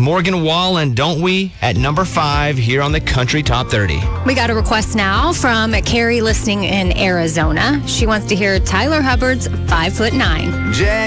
Morgan Wallen, Don't We, at number 5 here on the Country Top 30. We got a request now from Carrie listening in Arizona. She wants to hear Tyler Hubbard's 5'9". Jack